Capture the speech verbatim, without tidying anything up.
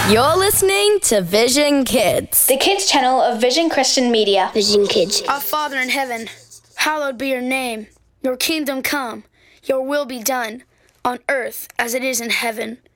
You're listening to Vision Kids, the kids channel of Vision Christian Media. Vision Kids. Our Father in heaven, hallowed be your name. Your kingdom come, your will be done, on earth as it is in heaven.